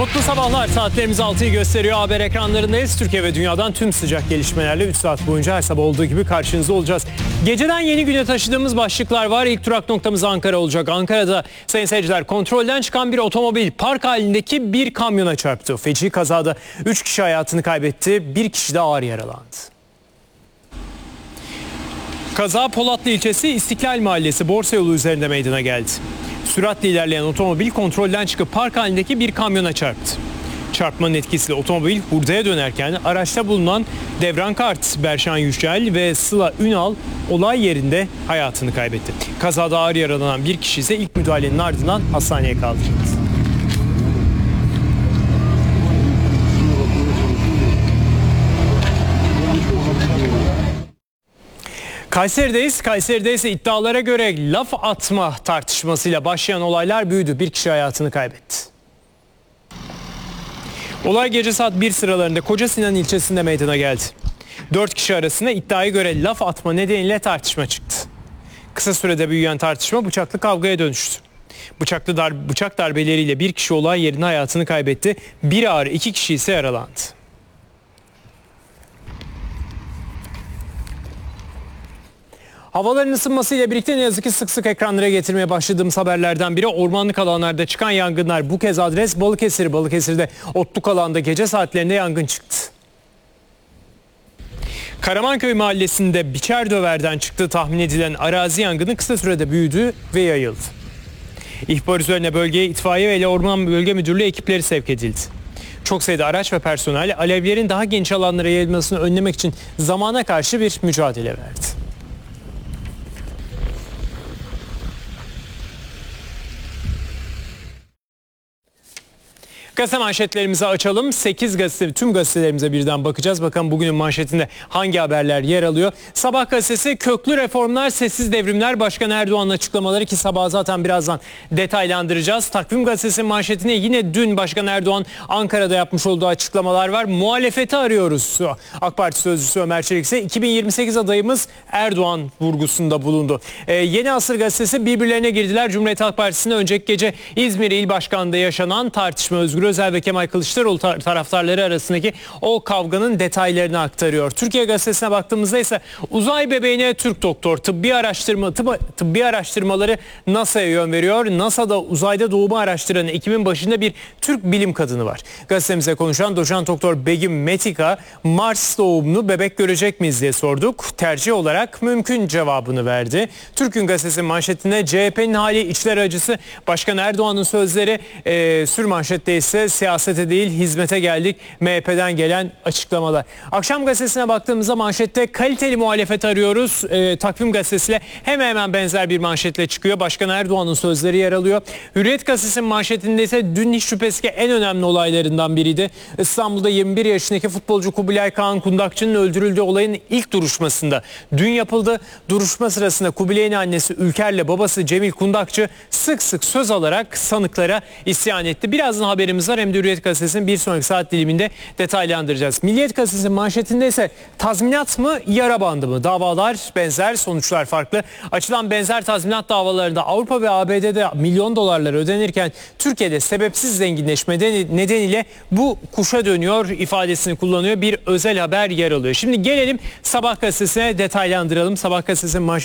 Mutlu sabahlar. Saatlerimiz 6'yı gösteriyor. Haber ekranlarındayız. Türkiye ve dünyadan tüm sıcak gelişmelerle 3 saat boyunca her sabah olduğu gibi karşınızda olacağız. Geceden yeni güne taşıdığımız başlıklar var. İlk durak noktamız Ankara olacak. Ankara'da sayın seyirciler kontrolden çıkan bir otomobil park halindeki bir kamyona çarptı. Feci kazada 3 kişi hayatını kaybetti. 1 kişi de ağır yaralandı. Kaza Polatlı ilçesi İstiklal Mahallesi Borsa yolu üzerinde meydana geldi. Süratle ilerleyen otomobil kontrolden çıkıp park halindeki bir kamyona çarptı. Çarpmanın etkisiyle otomobil hurdaya dönerken araçta bulunan Devran Kart, Berşan Yücel ve Sıla Ünal olay yerinde hayatını kaybetti. Kazada ağır yaralanan bir kişi ise ilk müdahalenin ardından hastaneye kaldırıldı. Kayseri'de ise iddialara göre laf atma tartışmasıyla başlayan olaylar büyüdü. Bir kişi hayatını kaybetti. Olay gece saat 1 sıralarında Kocasinan ilçesinde meydana geldi. 4 kişi arasında iddiaya göre laf atma nedeniyle tartışma çıktı. Kısa sürede büyüyen tartışma bıçaklı kavgaya dönüştü. Bıçak darbeleriyle bir kişi olay yerinde hayatını kaybetti. Biri ağır, 2 kişi ise yaralandı. Havaların ısınmasıyla birlikte ne yazık ki sık sık ekranlara getirmeye başladığımız haberlerden biri ormanlık alanlarda çıkan yangınlar. Bu kez adres Balıkesir. Balıkesir'de otluk alanda gece saatlerinde yangın çıktı. Karamanköy mahallesinde Biçerdöver'den çıktığı tahmin edilen arazi yangını kısa sürede büyüdü ve yayıldı. İhbar üzerine bölgeye itfaiye ve Orman Bölge Müdürlüğü ekipleri sevk edildi. Çok sayıda araç ve personel alevlerin daha geniş alanlara yayılmasını önlemek için zamana karşı bir mücadele verdi. Gazete manşetlerimizi açalım. 8 gazete, tüm gazetelerimize birden bakacağız. Bakalım bugünün manşetinde hangi haberler yer alıyor. Sabah gazetesi köklü reformlar, sessiz devrimler, Başkan Erdoğan'ın açıklamaları ki sabah zaten birazdan detaylandıracağız. Takvim gazetesinin manşetine yine dün Başkan Erdoğan Ankara'da yapmış olduğu açıklamalar var. Muhalefeti arıyoruz. AK Parti sözcüsü Ömer Çelik ise 2028 adayımız Erdoğan vurgusunda bulundu. Yeni Asır gazetesi birbirlerine girdiler. Cumhuriyet Halk Partisi'nde önceki gece İzmir İl Başkanı'nda yaşanan tartışma, Özgür Özel ve Kemal Kılıçdaroğlu taraftarları arasındaki o kavganın detaylarını aktarıyor. Türkiye Gazetesi'ne baktığımızda ise uzay bebeğine Türk doktor, tıbbi araştırmaları NASA'ya yön veriyor. NASA'da uzayda doğumu araştıran ekibin başında bir Türk bilim kadını var. Gazetemize konuşan doçent doktor Begüm Metika, Mars doğumlu bebek görecek miyiz diye sorduk. Tercih olarak mümkün cevabını verdi. Türk'ün gazetesi manşetinde CHP'nin hali içler acısı, Başkan Erdoğan'ın sözleri, sür manşette ise siyasete değil hizmete geldik. MHP'den gelen açıklamalar. Akşam gazetesine baktığımızda manşette kaliteli muhalefet arıyoruz. Takvim gazetesiyle hemen benzer bir manşetle çıkıyor. Başkan Erdoğan'ın sözleri yer alıyor. Hürriyet gazetesinin manşetinde ise dün hiç şüphesiz ki en önemli olaylarından biriydi. İstanbul'da 21 yaşındaki futbolcu Kubilay Kaan Kundakçı'nın öldürüldüğü olayın ilk duruşmasında dün yapıldı. Duruşma sırasında Kubilay'ın annesi Ülker'le babası Cemil Kundakçı sık sık söz alarak sanıklara isyan etti. Birazdan haberimiz var. Hem de Hürriyet gazetesinin bir sonraki saat diliminde detaylandıracağız. Milliyet gazetesinin manşetinde ise tazminat mı, yara bandı mı? Davalar benzer, sonuçlar farklı. Açılan benzer tazminat davalarında Avrupa ve ABD'de milyon dolarlar ödenirken Türkiye'de sebepsiz zenginleşme nedeniyle bu kuşa dönüyor ifadesini kullanıyor. Bir özel haber yer alıyor. Şimdi gelelim Sabah gazetesine detaylandıralım. Sabah gazetesinin manşetinde